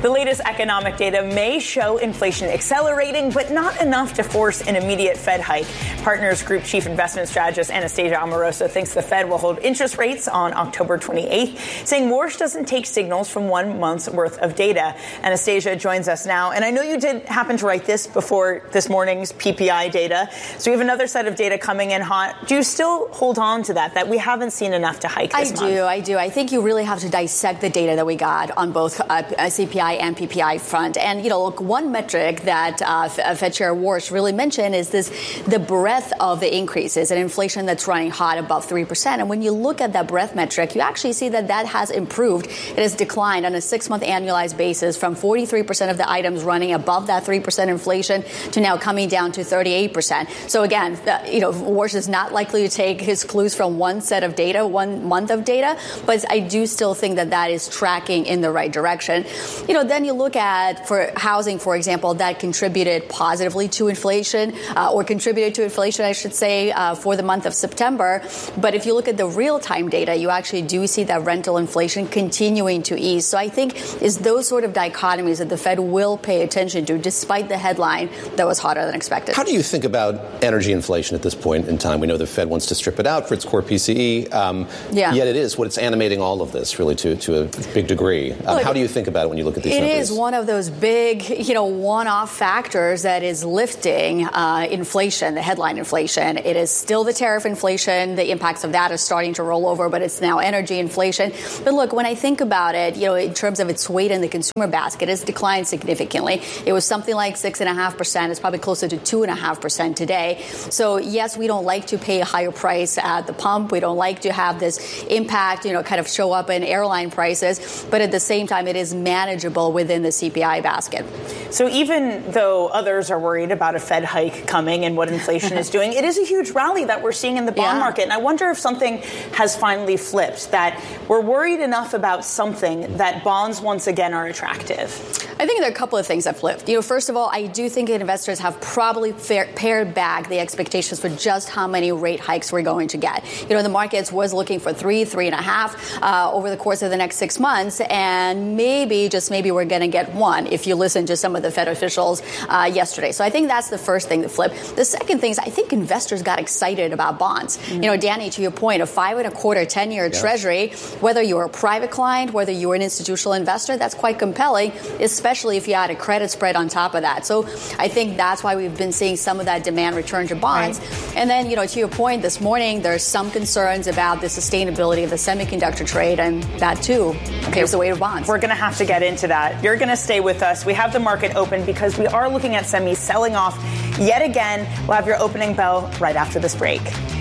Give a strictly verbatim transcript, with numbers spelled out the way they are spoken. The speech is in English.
The latest economic data may show inflation accelerating, but not enough to force an immediate Fed hike. Partners Group Chief Investment Strategist Anastasia Amoroso thinks the Fed will hold interest rates on October twenty-eighth, saying Warsh doesn't take signals from one month's worth of data. Anastasia joins us now. And I know you did happen to write this before this morning's P P I data. So we have another set of data coming in hot. Do you still hold on to that, that we haven't seen enough to hike this I month? do, I do. I think you really have to dissect the data that we got on both uh, C P I and P P I front. And, you know, look, one metric that uh, Fed Chair Warsh really mentioned is this, the breadth of the increases and inflation that's running hot above three percent. And when you look at that breadth metric, you actually see that that has improved. It has declined on a six-month annualized basis from forty-three percent of the items running above that three percent inflation to now coming down to thirty-eight percent. So again, the, you know, Warsh is not likely to take his clues from one set of data, one month of data, but I do still think that that is tracking in the right direction. You know, then you look at, for housing, for example, that contributed positively to inflation, uh, or contributed to inflation, I should say, uh, for the month of September. But if you look at the real-time data, you actually do see that rental inflation continuing to ease. So I think it's those sort of dichotomies that the Fed will pay attention to, despite the headline that was hotter than expected. How do you think about energy inflation at this point in time? We know the Fed wants to strip it out for its core P C E, um, yeah. yet it is what it's animating all of this, really, to, to a big degree. Um, Look, how do you think about it when you look at these it numbers? It is one of those big, you know, one-off factors that is lifting uh, inflation, the headline inflation. It is still the tariff inflation. The impacts of that are starting to roll over, but it's now energy inflation. But look, when I think about it, you know, in terms of its weight in the consumer basket, it's declined significantly. It was something like six and a half percent. It's probably closer to two and a half percent today. So yes, we don't like to pay a higher price at the pump. We don't like to have this impact, you know, kind of show up in airline prices. But at the same time, it is manageable within the C P I basket. So even though others are worried about a Fed hike coming and what inflation is doing, it is a huge rally that we're seeing in the bond yeah. market. And I wonder if something has finally flipped, that we're worried enough about something that bonds once again are attractive. I think there are a couple of things that flipped. You know, first of all, I do think that investors have probably fair, pared back the expectations for just how many rate hikes we're going to get. You know, the markets was looking for three, three and a half uh, over the course of the next six months. And maybe, just maybe, we're going to get one if you listen to some of the Fed officials uh, yesterday. So I think that's the first thing that flipped. The second thing is I think investors got excited about bonds. Mm-hmm. You know, Danny, to your point, a five and a quarter ten-year yeah. Treasury, whether you're a private client, whether you're an institutional investor, that's quite compelling, especially if you add a credit spread on top of that. So I think that's why we've been seeing some of that demand return to bonds. Right. And then, you know, to your point, this morning, there's some concerns about the sustainability of the semiconductor trade, and that, too, paves the way to bonds. We're going to have to get into that. You're going to stay with us. We have the market open because we are looking at semis selling off yet again. We'll have your opening bell right after this break.